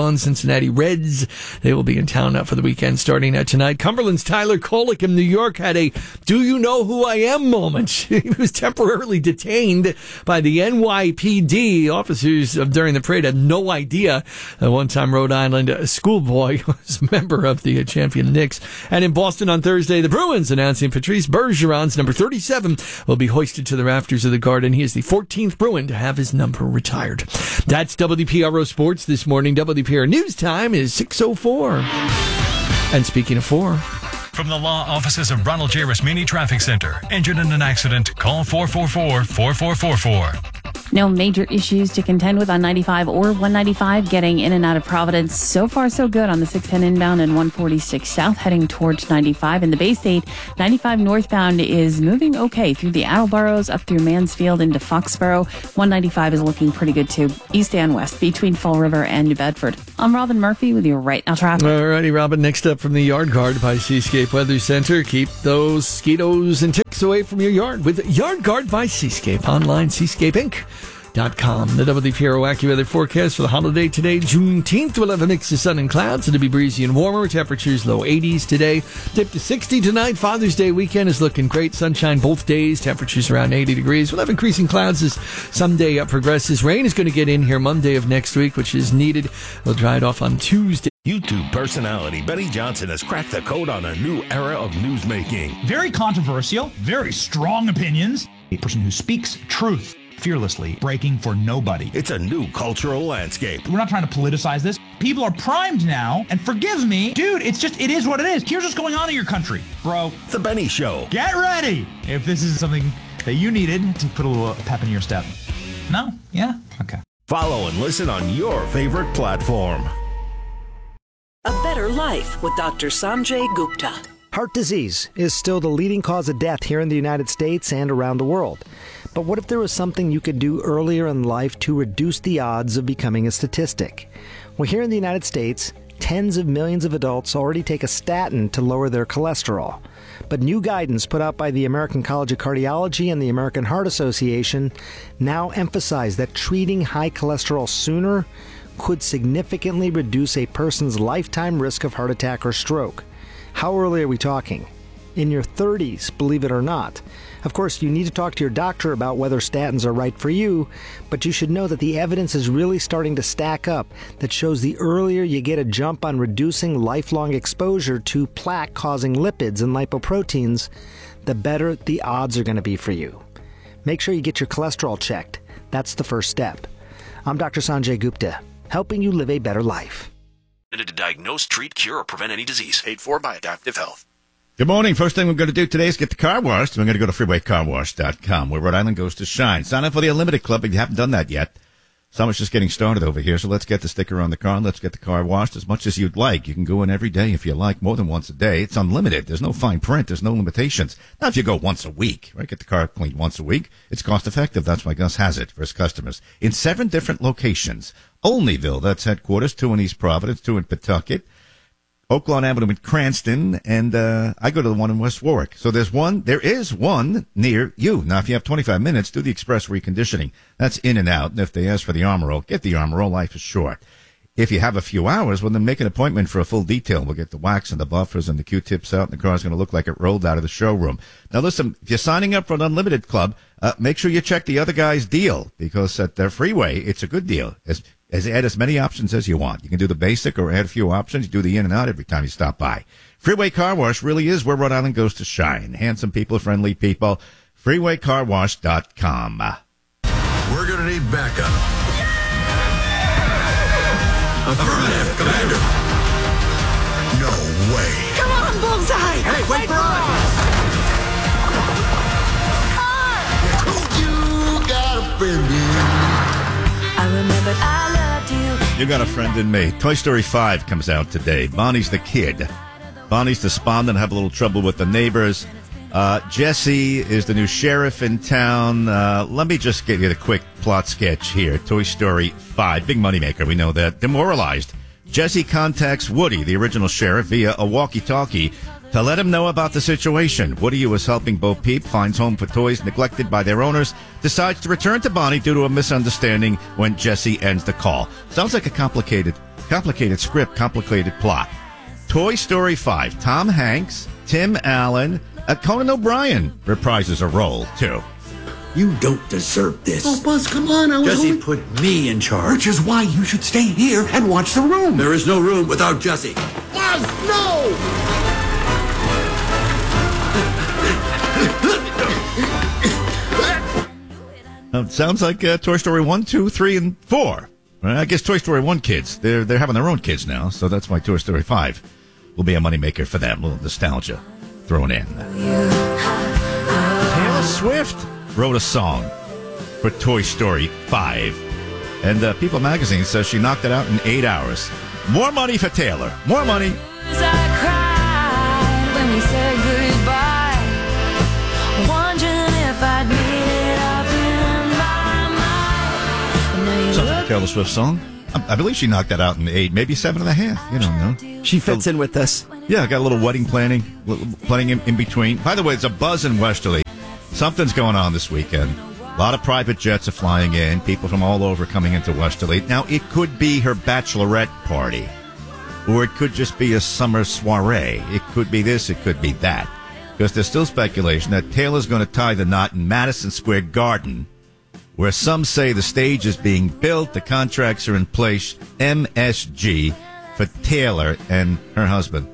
Cincinnati Reds. They will be in town for the weekend starting tonight. Cumberland's Tyler Kolek in New York had a "do you know who I am" moment. He was temporarily detained by the NYPD. Officers during the parade had no idea. A one-time Rhode Island schoolboy was a member of the champion Knicks. And in Boston on Thursday, the Bruins announcing Patrice Bergeron's number 37 will be hoisted to the rafters of the Garden. He is the 14th Bruin to have his number retired. That's WPRO Sports this morning. WPRO News Time is 6:04. And speaking of 4... From the law offices of Ronald J. Rasmini Traffic Center. Injured in an accident? Call 444-4444. No major issues to contend with on 95 or 195 getting in and out of Providence. So far, so good on the 610 inbound and 146 south heading towards 95. In the Bay State, 95 northbound is moving okay through the Attleboroughs up through Mansfield into Foxborough. 195 is looking pretty good too, east and west between Fall River and New Bedford. I'm Robin Murphy with your Right Now traffic. Alrighty, Robin. Next up from the Yard Guard by Seascape Weather Center. Keep those mosquitoes and ticks away from your yard with Yard Guard by Seascape. Online, seascapeinc.com. The WPRO AccuWeather forecast for the holiday today, Juneteenth. We'll have a mix of sun and clouds. It'll be breezy and warmer. Temperatures low 80s today. Dip to 60 tonight. Father's Day weekend is looking great. Sunshine both days. Temperatures around 80 degrees. We'll have increasing clouds as someday progresses. Rain is going to get in here Monday of next week, which is needed. We'll dry it off on Tuesday. YouTube personality Benny Johnson has cracked the code on a new era of newsmaking. Very controversial, very strong opinions. A person who speaks truth fearlessly, breaking for nobody. It's a new cultural landscape. We're not trying to politicize this. People are primed now, and forgive me, dude, it is what it is. Here's what's going on in your country, bro. The Benny Show. Get ready if this is something that you needed to put a little pep in your step. No? Yeah? Okay. Follow and listen on your favorite platform. A Better Life with Dr. Sanjay Gupta. Heart disease is still the leading cause of death here in the United States and around the world. But what if there was something you could do earlier in life to reduce the odds of becoming a statistic? Well, here in the United States, tens of millions of adults already take a statin to lower their cholesterol. But new guidance put out by the American College of Cardiology and the American Heart Association now emphasize that treating high cholesterol sooner could significantly reduce a person's lifetime risk of heart attack or stroke. How early are we talking? In your 30s, believe it or not. Of course, you need to talk to your doctor about whether statins are right for you, but you should know that the evidence is really starting to stack up that shows the earlier you get a jump on reducing lifelong exposure to plaque-causing lipids and lipoproteins, the better the odds are going to be for you. Make sure you get your cholesterol checked. That's the first step. I'm Dr. Sanjay Gupta, helping you live a better life. To diagnose, treat, cure, or prevent any disease. Paid for by Adaptive Health. Good morning. First thing we're going to do today is get the car washed. We're going to go to freewaycarwash.com, where Rhode Island goes to shine. Sign up for the Unlimited Club if you haven't done that yet. Summer's just getting started over here, so let's get the sticker on the car and let's get the car washed as much as you'd like. You can go in every day if you like, more than once a day. It's unlimited. There's no fine print. There's no limitations. Not if you go once a week, right? Get the car cleaned once a week. It's cost effective. That's why Gus has it for his customers. In 7 different locations. Olneyville, that's headquarters, 2 in East Providence, 2 in Pawtucket, Oaklawn Avenue in Cranston, and I go to the one in West Warwick. So there is one near you. Now, if you have 25 minutes, do the express reconditioning. That's in and out. And if they ask for the Armor All, get the Armor All. Life is short. If you have a few hours, well, then make an appointment for a full detail. We'll get the wax and the buffers and the Q-tips out, and the car's going to look like it rolled out of the showroom. Now, listen, if you're signing up for an Unlimited Club, make sure you check the other guy's deal, because at their Freeway, it's a good deal. Add as many options as you want. You can do the basic or add a few options. You do the in and out every time you stop by. Freeway Car Wash really is where Rhode Island goes to shine. Handsome people, friendly people. FreewayCarWash.com. We're going to need backup. Affirmative, Commander. No way. Come on, Bullseye! Hey, wait for us! You got a friend in. I remembered I loved you. You got a friend in me. Toy Story 5 comes out today. Bonnie's the kid. Bonnie's despondent, have a little trouble with the neighbors. Jesse is the new sheriff in town. Let me just give you the quick plot sketch here. Toy Story 5, big moneymaker, we know that. Demoralized. Jesse contacts Woody, the original sheriff, via a walkie-talkie to let him know about the situation. Woody, who is helping Bo Peep, finds home for toys neglected by their owners, decides to return to Bonnie due to a misunderstanding when Jesse ends the call. Sounds like a complicated Complicated script, complicated plot. Toy Story 5. Tom Hanks, Tim Allen, Conan O'Brien reprises a role, too. You don't deserve this. Oh, Buzz, come on. Jesse put me in charge. Which is why you should stay here and watch the room. There is no room without Jesse. Buzz, no! Sounds like Toy Story 1, 2, 3, and 4. I guess Toy Story 1 kids, they're having their own kids now, so that's why Toy Story 5 will be a moneymaker for them. A little nostalgia thrown in. Taylor Swift wrote a song for Toy Story 5. And People Magazine says she knocked it out in 8 hours. More money for Taylor. More money. Sounds like a Taylor Swift song. I believe she knocked that out in 8, maybe 7.5. You don't know. She fits in with this. Yeah, got a little wedding planning in between. By the way, it's a buzz in Westerly. Something's going on this weekend. A lot of private jets are flying in. People from all over coming into Westerly. Now, it could be her bachelorette party. Or it could just be a summer soiree. It could be this, it could be that. Because there's still speculation that Taylor's going to tie the knot in Madison Square Garden, where some say the stage is being built, the contracts are in place, MSG, for Taylor and her husband.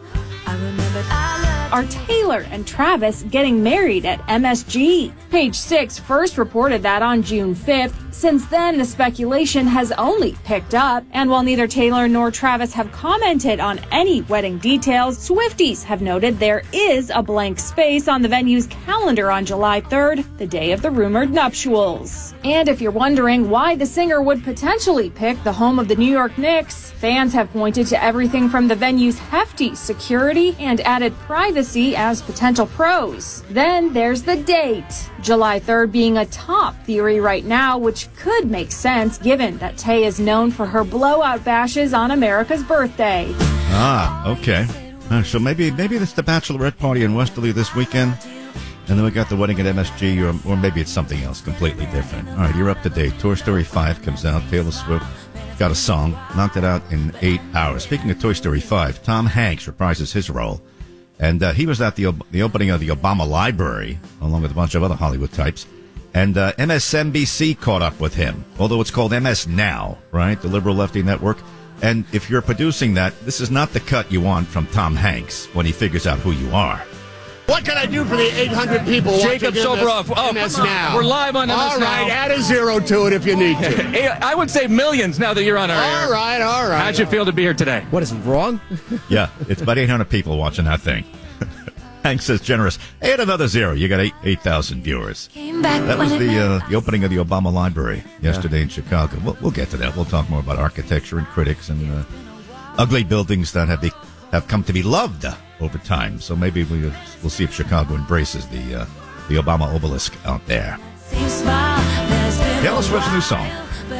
Are Taylor and Travis getting married at MSG? Page 6 first reported that on June 5th. Since then, the speculation has only picked up. And while neither Taylor nor Travis have commented on any wedding details, Swifties have noted there is a blank space on the venue's calendar on July 3rd, the day of the rumored nuptials. And if you're wondering why the singer would potentially pick the home of the New York Knicks, fans have pointed to everything from the venue's hefty security and added privacy as potential pros. Then there's the date. July 3rd being a top theory right now, which could make sense given that Tay is known for her blowout bashes on America's birthday. Ah, okay. So maybe it's the bachelorette party in Westerly this weekend, and then we got the wedding at MSG, or maybe it's something else completely different. All right, you're up to date. Toy Story 5 comes out. Taylor Swift got a song, knocked it out in 8 hours. Speaking of Toy Story 5, Tom Hanks reprises his role. And he was at the opening of the Obama Library, along with a bunch of other Hollywood types. And MSNBC caught up with him, although it's called MS Now, right? The liberal lefty network. And if you're producing that, this is not the cut you want from Tom Hanks when he figures out who you are. What can I do for the 800 people Jacob Soboroff. MS Now? We're live on MS Now. All right, add a 0 to it if you need to. I would say millions now that you're on our air. All right. How'd you feel to be here today? What, is it wrong? Yeah, it's about 800 people watching that thing. Hank says generous. Add another 0. You got 8,000 viewers. That was the opening of the Obama Library yesterday in Chicago. We'll get to that. We'll talk more about architecture and critics and ugly buildings that have come to be loved over time. So maybe we'll see if Chicago embraces the Obama obelisk out there. Taylor Swift's new song.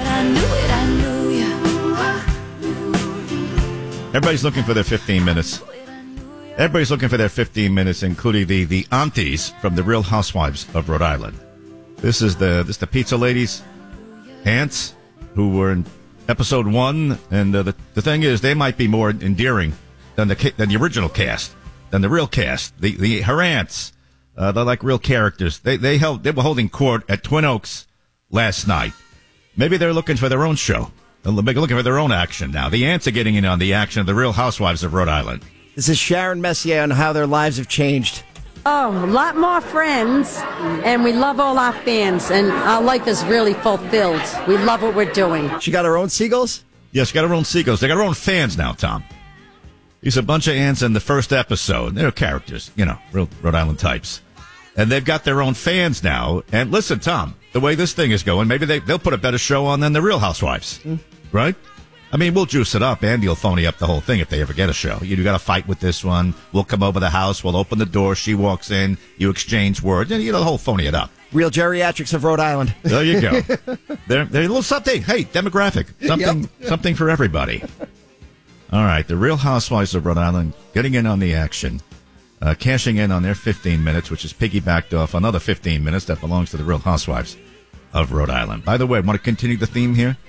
Everybody's looking for their 15 minutes. Everybody's looking for their 15 minutes, including the aunties from the Real Housewives of Rhode Island. This is the pizza ladies, aunts, who were in episode 1, and the thing is, they might be more endearing than the original cast, than the real cast. Her aunts, they're like real characters. They were holding court at Twin Oaks last night. Maybe they're looking for their own show. They're looking for their own action now. The aunts are getting in on the action of the Real Housewives of Rhode Island. This is Sharon Messier on how their lives have changed. Oh, a lot more friends, and we love all our fans, and our life is really fulfilled. We love what we're doing. She got her own seagulls? Yes, she got her own seagulls. They got her own fans now, Tom. These are a bunch of ants in the first episode. They're characters, real Rhode Island types. And they've got their own fans now. And listen, Tom, the way this thing is going, maybe they'll put a better show on than the Real Housewives, right? I mean, we'll juice it up. Andy will phony up the whole thing if they ever get a show. You got to fight with this one. We'll come over the house. We'll open the door. She walks in. You exchange words. The whole phony it up. Real geriatrics of Rhode Island. There you go. They're a little something. Hey, demographic. Something for everybody. All right. The Real Housewives of Rhode Island getting in on the action. Cashing in on their 15 minutes, which is piggybacked off another 15 minutes that belongs to the Real Housewives of Rhode Island. By the way, I want to continue the theme here.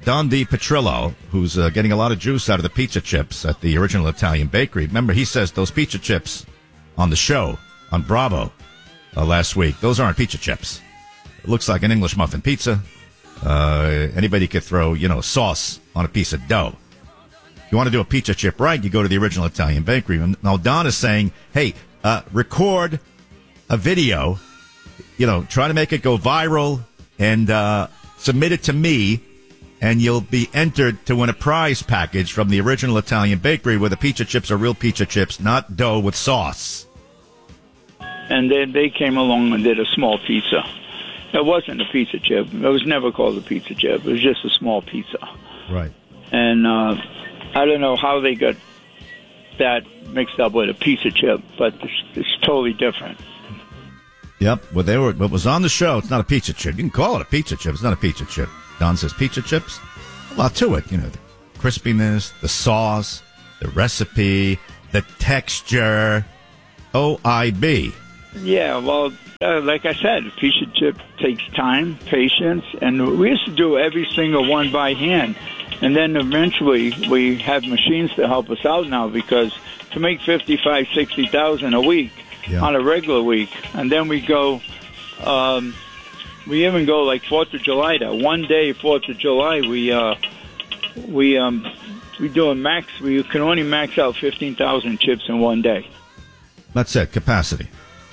Don D. Petrillo, who's getting a lot of juice out of the pizza chips at the Original Italian Bakery. Remember, he says those pizza chips on the show, on Bravo, last week, those aren't pizza chips. It looks like an English muffin pizza. Anybody could throw, sauce on a piece of dough. If you want to do a pizza chip right, you go to the Original Italian Bakery. Now, Don is saying, hey, record a video, try to make it go viral and submit it to me, and you'll be entered to win a prize package from the Original Italian Bakery where the pizza chips are real pizza chips, not dough with sauce. And then they came along and did a small pizza. It wasn't a pizza chip. It was never called a pizza chip. It was just a small pizza. Right. And I don't know how they got that mixed up with a pizza chip, but it's totally different. Yep. What was on the show, it's not a pizza chip. You can call it a pizza chip. It's not a pizza chip. Don says pizza chips. A lot to it. The crispiness, the sauce, the recipe, the texture. OIB. Yeah, well, like I said, a pizza chip takes time, patience, and we used to do every single one by hand. And then eventually we have machines to help us out now, because to make 55, 60,000 a week on a regular week, and then we go, we even go like 4th of July. That one day, 4th of July, we do a max. We can only max out 15,000 chips in one day. That's it. Capacity.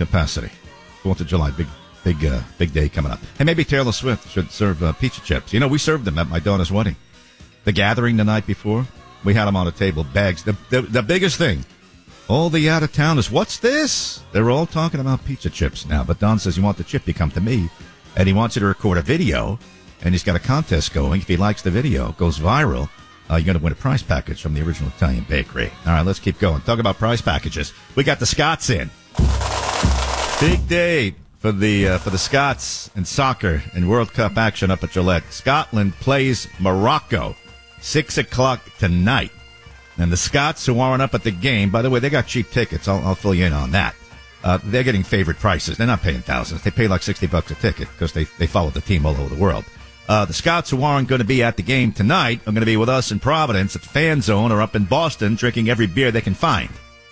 4th of July, big day coming up. Hey, maybe Taylor Swift should serve pizza chips. We served them at my daughter's wedding. The gathering the night before, we had them on a table, bags. The biggest thing, all the out-of-towners, what's this? They're all talking about pizza chips now. But Don says, you want the chip, you come to me. And he wants you to record a video, and he's got a contest going. If he likes the video, it goes viral, you're going to win a prize package from the Original Italian Bakery. All right, let's keep going. Talk about prize packages. We got the Scots in. Big day for the Scots in soccer and World Cup action up at Gillette. Scotland plays Morocco, 6 o'clock tonight. And the Scots who aren't up at the game, by the way, they got cheap tickets. I'll fill you in on that. They're getting favored prices. They're not paying thousands. They pay like $60 a ticket because they follow the team all over the world. The Scots who aren't going to be at the game tonight are going to be with us in Providence at Fan Zone or up in Boston drinking every beer they can find.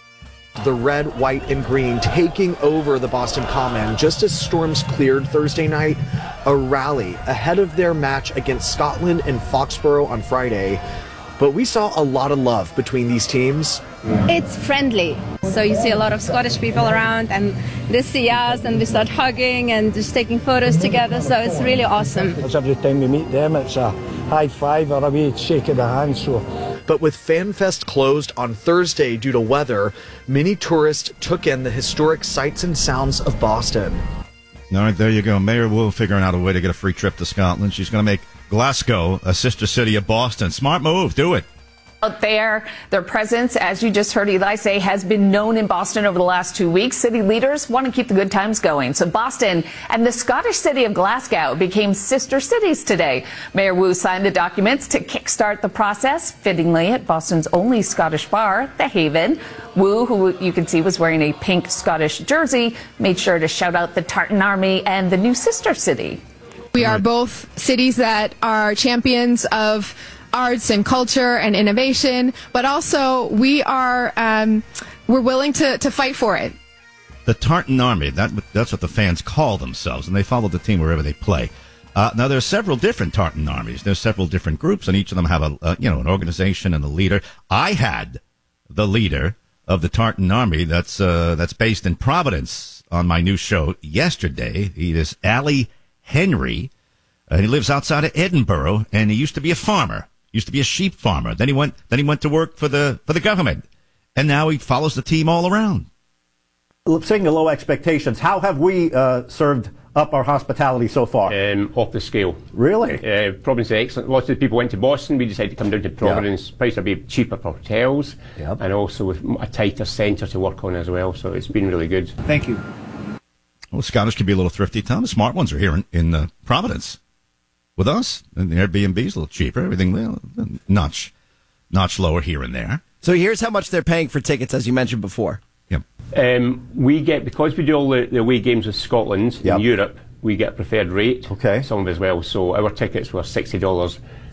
The red, white, and green taking over the Boston Common just as storms cleared Thursday night. A rally ahead of their match against Scotland in Foxborough on Friday. But we saw a lot of love between these teams. It's friendly. So you see a lot of Scottish people around, and they see us and we start hugging and just taking photos together. So it's really awesome. Because every time we meet them, it's a high five or a wee shake of the hand. But with FanFest closed on Thursday due to weather, many tourists took in the historic sights and sounds of Boston. All right, there you go. Mayor Wu figuring out a way to get a free trip to Scotland. She's going to make Glasgow a sister city of Boston. Smart move. Do it. Out there, their presence, as you just heard Eli say, has been known in Boston over the last 2 weeks. City leaders want to keep the good times going. So Boston and the Scottish city of Glasgow became sister cities today. Mayor Wu signed the documents to kickstart the process, fittingly at Boston's only Scottish bar, The Haven. Wu, who you can see was wearing a pink Scottish jersey, made sure to shout out the Tartan Army and the new sister city. We are both cities that are champions of arts and culture and innovation, but also we are we're willing to fight for it. The Tartan Army, that's what the fans call themselves, and they follow the team wherever they play. Now, there are several different Tartan Armies. There's several different groups, and each of them have an organization and a leader. I had the leader of the Tartan Army that's based in Providence on my new show yesterday. He is Ali Henry. He lives outside of Edinburgh, and he used to be a farmer. Used to be a sheep farmer. Then he went to work for the government, and now he follows the team all around. Saying the low expectations, how have we served up our hospitality so far? Off the scale. Really? Providence is excellent. Lots of people went to Boston. We decided to come down to Providence. Yeah. Prices are a bit cheaper for hotels, and also with a tighter centre to work on as well. So it's been really good. Thank you. Well, Scottish can be a little thrifty, Tom. The smart ones are here in Providence. With us, and the Airbnb's a little cheaper. Everything, notch lower here and there. So here's how much they're paying for tickets, as you mentioned before. Yep. We get, because we do all the away games with Scotland in Europe, we get a preferred rate. Okay. Some of as well. So our tickets were $60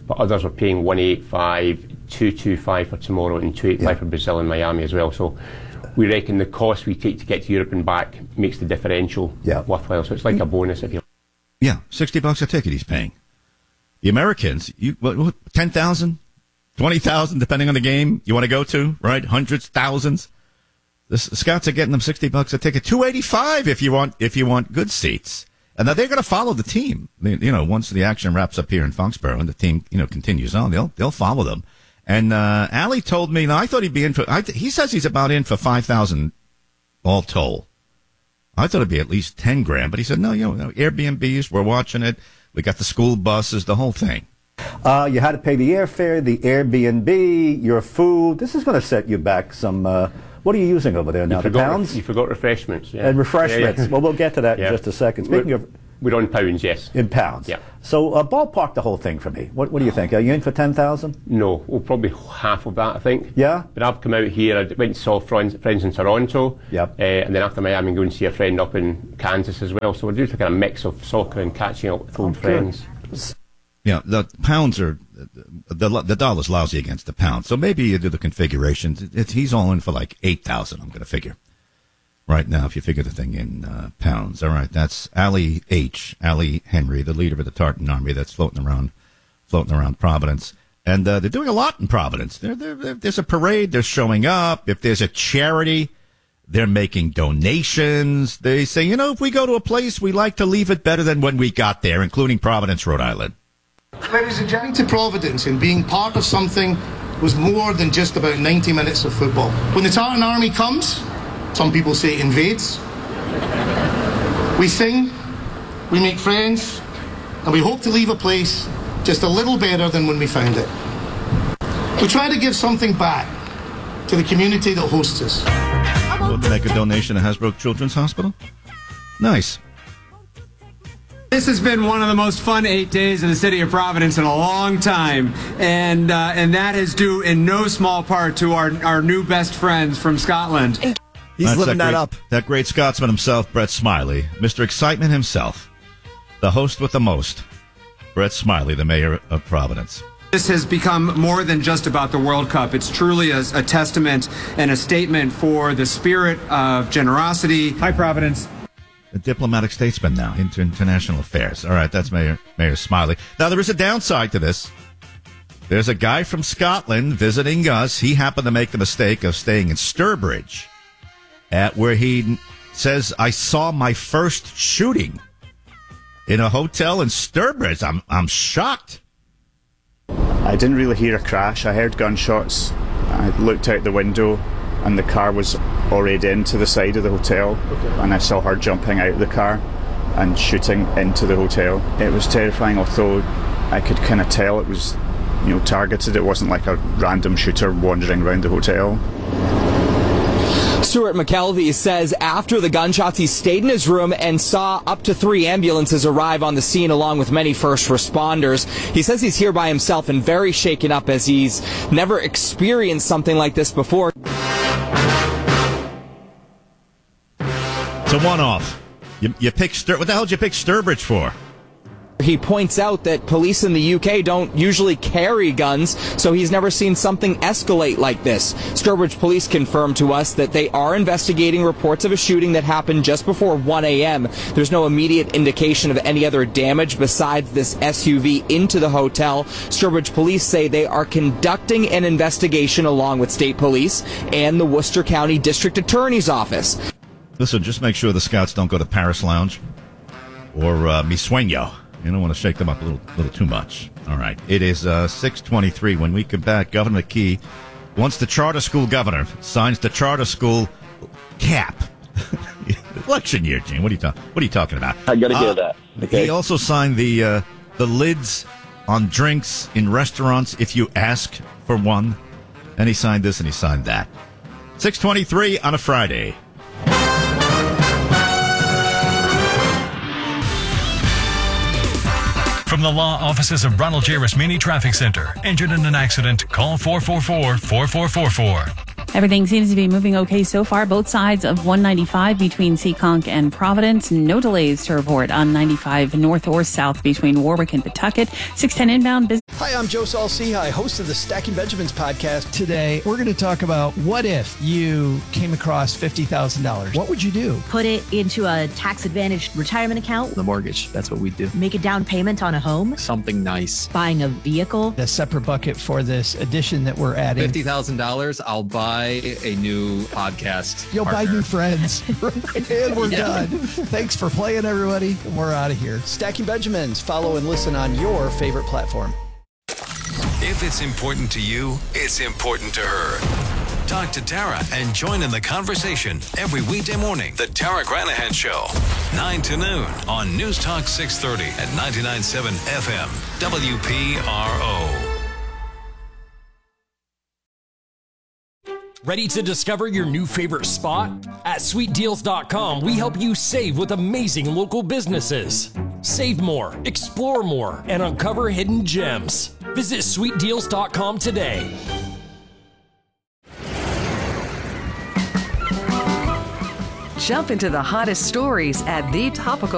but others are paying 185, 225 for tomorrow, and 285 for Brazil and Miami as well. So we reckon the cost we take to get to Europe and back makes the differential worthwhile. So it's like a bonus if you. Yeah, $60 a ticket he's paying. The Americans, 10,000, 20,000, depending on the game you want to go to, right? Hundreds, thousands. The Scots are getting them $60 a ticket, $285 if you want good seats. And now they're going to follow the team. Once the action wraps up here in Foxborough and the team, continues on, they'll follow them. And Ali told me, I thought he'd be in for. He says he's about in for 5,000 all told. I thought it'd be at least 10 grand, but he said no. Airbnbs, we're watching it. We got the school buses, the whole thing. You had to pay the airfare, the Airbnb, your food. This is going to set you back some. What are you using over there now? The pounds? You forgot refreshments. Yeah. And refreshments. Yeah. Well, we'll get to that in just a second. Speaking of. We're on pounds, yes. In pounds. Yeah. So ballpark the whole thing for me. What do you think? Are you in for 10,000? No, well, probably half of that, I think. Yeah. But I've come out here. I went and saw friends in Toronto. Yep. And then after Miami, I'm going to see a friend up in Kansas as well. So we're doing like a mix of soccer and catching up with old friends. Yeah, the pounds are the dollar's lousy against the pound. So maybe you do the configurations. He's all in for like 8,000. I'm going to figure. Right now, if you figure the thing in pounds. All right, that's Ali Henry, the leader of the Tartan Army that's floating around Providence. And they're doing a lot in Providence. There's a parade, they're showing up. If there's a charity, they're making donations. They say, if we go to a place, we like to leave it better than when we got there, including Providence, Rhode Island. Ladies and gentlemen, to Providence and being part of something was more than just about 90 minutes of football. When the Tartan Army comes, some people say invades, we sing, we make friends, and we hope to leave a place just a little better than when we found it. We try to give something back to the community that hosts us. We'll make a donation to Hasbro Children's Hospital. Nice. This has been one of the most fun 8 days in the city of Providence in a long time, and that is due in no small part to our new best friends from Scotland. He's living that up. That great Scotsman himself, Brett Smiley, Mr. Excitement himself, the host with the most, Brett Smiley, the mayor of Providence. This has become more than just about the World Cup. It's truly a testament and a statement for the spirit of generosity. Hi, Providence. A diplomatic statesman now into international affairs. All right, that's Mayor Smiley. Now, there is a downside to this. There's a guy from Scotland visiting us. He happened to make the mistake of staying in Sturbridge, where he says, I saw my first shooting in a hotel in Sturbridge. I'm shocked. I didn't really hear a crash. I heard gunshots. I looked out the window and the car was already into the side of the hotel, and I saw her jumping out of the car and shooting into the hotel. It was terrifying, although I could kind of tell it was, targeted. It wasn't like a random shooter wandering around the hotel. Stuart McKelvey says after the gunshots, he stayed in his room and saw up to 3 ambulances arrive on the scene along with many first responders. He says he's here by himself and very shaken up as he's never experienced something like this before. It's a one-off. You pick what the hell did you pick Sturbridge for? He points out that police in the UK don't usually carry guns, so he's never seen something escalate like this. Sturbridge police confirmed to us that they are investigating reports of a shooting that happened just before 1 a.m. There's no immediate indication of any other damage besides this SUV into the hotel. Sturbridge police say they are conducting an investigation along with state police and the Worcester County District Attorney's Office. Listen, just make sure the Scouts don't go to Paris Lounge or Mi Sueño. You don't want to shake them up a little too much. All right. It is 6:23. When we come back, Governor McKee, once the charter school governor signs the charter school cap. Election year, Gene. What are you talking about? I got to hear that. Okay. He also signed the lids on drinks in restaurants if you ask for one. And he signed this and he signed that. 6:23 on a Friday. From the law offices of Ronald J. Rasmini Traffic Center. Injured in an accident? Call 444-4444. Everything seems to be moving okay so far. Both sides of 195 between Seekonk and Providence. No delays to report on 95 north or south between Warwick and Pawtucket. 610 inbound business. Hi, I'm Joe Saul-Sehy, host of the Stacking Benjamins podcast. Today, we're going to talk about what if you came across $50,000. What would you do? Put it into a tax-advantaged retirement account. The mortgage, that's what we do. Make a down payment on a home. Something nice. Buying a vehicle. A separate bucket for this addition that we're adding. $50,000, I'll buy a new podcast. You'll partner. buy new friends. And we're done. Thanks for playing, everybody. We're out of here. Stacking Benjamins. Follow and listen on your favorite platform. If it's important to you, it's important to her. Talk to Tara and join in the conversation every weekday morning. The Tara Granahan Show, 9 to noon on News Talk 630 at 99.7 FM, WPRO. Ready to discover your new favorite spot? At SweetDeals.com, we help you save with amazing local businesses. Save more, explore more, and uncover hidden gems. Visit SweetDeals.com today. Jump into the hottest stories at The Topical